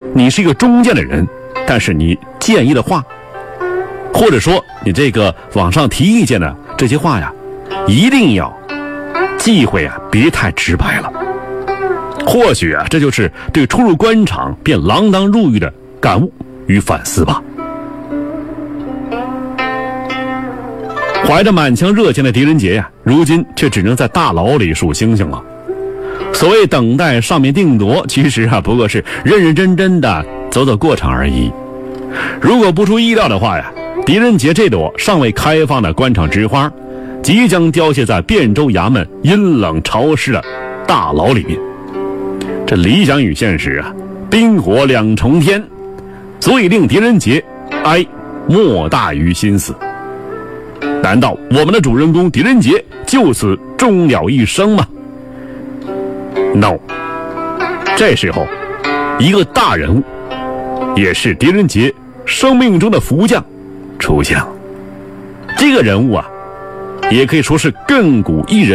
你是一个中间的人，但是你建议的话，或者说你这个网上提意见的这些话呀，一定要忌讳啊，别太直白了。或许啊，这就是对初入官场便锒铛入狱的感悟与反思吧。怀着满腔热情的狄仁杰呀，如今却只能在大牢里数星星了。所谓等待上面定夺，其实啊，不过是认认真真的走走过场而已。如果不出意料的话呀，狄仁杰这朵尚未开放的官场之花，即将凋谢在汴州衙门阴冷潮湿的大牢里面。这理想与现实啊，冰火两重天，所以令狄仁杰哀莫大于心死。难道我们的主人公狄仁杰就此终了一生吗？ No， 这时候一个大人物，也是狄仁杰生命中的福将出现了。这个人物啊，也可以说是亘古一人。